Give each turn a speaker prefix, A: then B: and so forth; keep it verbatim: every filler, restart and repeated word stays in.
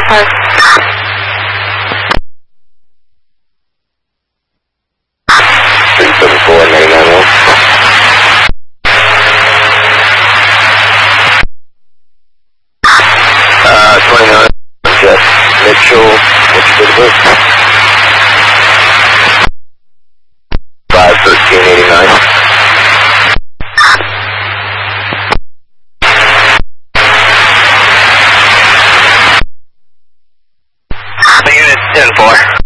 A: Park.
B: three seven four, nine nine one. Uh, twenty-nine, Jeff Mitchell, what's your date of birth? five thirteen eighty-nine. Unit ten four.